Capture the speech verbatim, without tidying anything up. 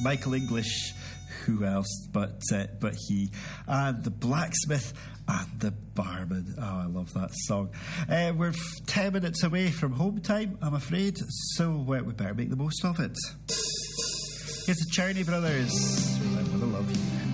Michael English, who else but uh, but he, and the blacksmith and the barman. Oh, I love that song. Uh, we're f- ten minutes away from home time, I'm afraid, so uh, we better make the most of it. Here's the Charney Brothers. Remember to love you.